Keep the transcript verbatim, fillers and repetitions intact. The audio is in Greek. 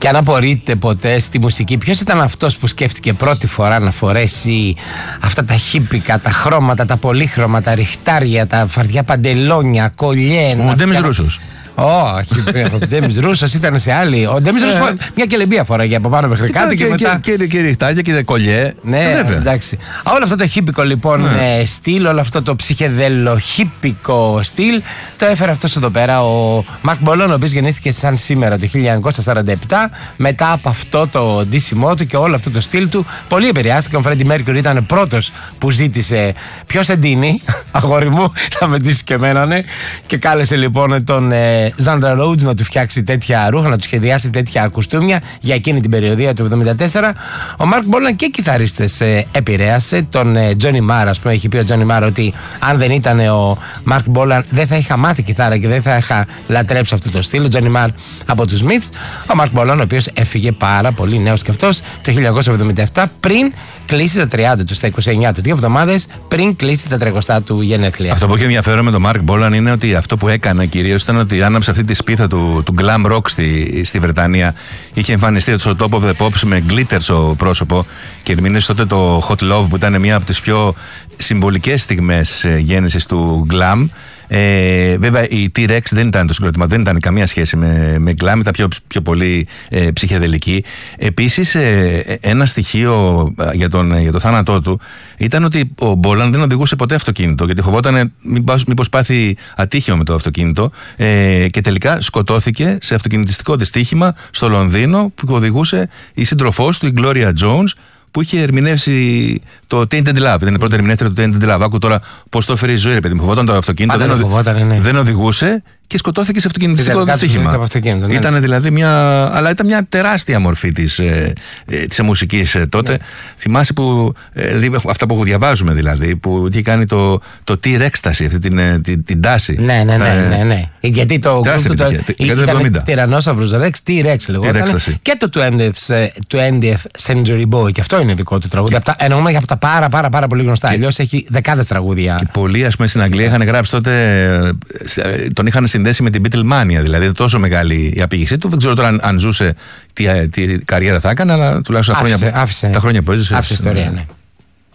Και αν απορείτε ποτέ στη μουσική, ποιος ήταν αυτός που σκέφτηκε πρώτη φορά να φορέσει αυτά τα χίπικα, τα χρώματα, τα πολύχρωμα, τα ριχτάρια, τα φαρδιά παντελόνια, κολλιέ. Ο Ντέμις Ρούσος. Όχι, ο Ντέμις Ρούσος ήταν σε άλλη. Ο Ντέμις Ρούσος μια κελεμπία φοράγε από πάνω μέχρι κάτω και μετά. Και ριχτάρια και κολλιέ. Ναι, εντάξει. Όλο αυτό το χίπικο λοιπόν στυλ, όλο αυτό το ψυχεδελοχίπικο στυλ, το έφερε αυτός εδώ πέρα ο Μαρκ Μπόλαν, ο οποίος γεννήθηκε σαν σήμερα το χίλια εννιακόσια σαράντα επτά. Μετά από αυτό το ντύσιμό του και όλο αυτό το στυλ του, πολύ επηρεάστηκε. Ο Φρέντι Μέρκιουρι ήταν πρώτος που ζήτησε ποιος εντείνει, αγόρι μου, να με ντύσει και εμένα, ναι. Και κάλεσε λοιπόν τον Ζάντρα Ρόουτς να του φτιάξει τέτοια ρούχα, να του σχεδιάσει τέτοια κουστούμια για εκείνη την περιοδία του εβδομήντα τέσσερα. Ο Μαρκ Μπόλαν και κιθαρίστες ε, επηρέασε. Τον Τζόνι Μάρ, ας πούμε, έχει πει ο Τζόνι Μάρ ότι αν δεν ήταν ο Μαρκ Μπόλαν δεν θα είχα μάθει κιθάρα και δεν θα είχα λατρέψει αυτό το στυλ. Ο Τζόνι Μάρ από τους Smiths. Ο Μαρκ Μπόλαν, ο οποίος έφυγε πάρα πολύ νέος και αυτός το χίλια εννιακόσια εβδομήντα επτά, πριν κλείσει τα τριάντα του, στα είκοσι εννιά του, δύο εβδομάδες πριν κλείσει τα τριακοστά του γενέθλια. Αυτό που έχει ενδιαφέρον με τον Μαρκ Μπόλαν είναι ότι αυτό που έκανε κυρίως ήταν ότι άναψε αυτή τη σπίθα του, του glam rock στη, στη Βρετανία. Είχε εμφανιστεί στο Top of the Pops με glitter στο πρόσωπο και ερμήνευσε τότε το Hot Love, που ήταν μια από τις πιο συμβολικές στιγμές γέννησης του glam. Ε, βέβαια η T-Rex δεν ήταν το συγκρότημα, δεν ήταν καμία σχέση με, με glam, ήταν πιο, πιο πολύ ε, ψυχεδελική. Επίσης ε, ένα στοιχείο για τον, για το θάνατό του ήταν ότι ο Μπόλαν δεν οδηγούσε ποτέ αυτοκίνητο, γιατί φοβόταν μήπως, μήπως πάθει ατύχημα με το αυτοκίνητο, ε, και τελικά σκοτώθηκε σε αυτοκινητιστικό δυστύχημα στο Λονδίνο που οδηγούσε η σύντροφός του, η Gloria Jones, που είχε ερμηνεύσει το Tainted Love. Ήταν η πρώτη ερμηνεύτρια του Tainted Love. Άκου τώρα πώς το έφερε η ζωή, ρε παιδί μου. Φοβόταν το αυτοκίνητο, δεν, φοβόταν, ναι. δεν οδηγούσε και σκοτώθηκε σε αυτοκινητικό δυστύχημα. Ναι. Ήταν δηλαδή μια. Αλλά ήταν μια τεράστια μορφή της, ε, ε, της μουσικής ε, τότε. Ναι. Θυμάσαι που. Ε, αυτά που διαβάζουμε δηλαδή, που είχε κάνει το, το T-Rextasy, αυτή την, την, την τάση. Ναι, ναι, ναι. ναι, ναι. Γιατί το γκρουπ του ήταν Tyrannosaurus Rex, T-Rex λεγόταν. Και το twentieth Century Boy, και αυτό είναι δικό του τραγούδι. Και... Εννοούμε για από τα πάρα, πάρα, πάρα πολύ γνωστά. Και... Αλλιώς έχει δεκάδες τραγούδια. Και πολλοί, ας πούμε, στην Αγγλία είχαν γράψει τότε. Τον είχαν συνδέσει με την Beatlemania, δηλαδή τόσο μεγάλη η απήγησή του. Δεν ξέρω τώρα αν, αν ζούσε τι, τι καριέρα θα έκανε, αλλά τουλάχιστον άφησε, τα χρόνια, άφησε, τα χρόνια που έζησε. Άφησε ιστορία, ναι.